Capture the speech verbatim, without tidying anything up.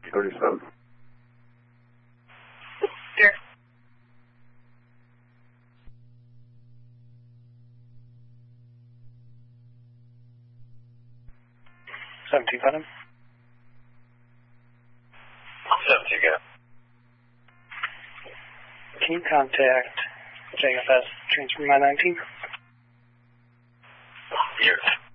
thirty-seven. Here. seventeen, Putnam. seventeen, go. Can you contact J F S transfer nine nineteen? Here.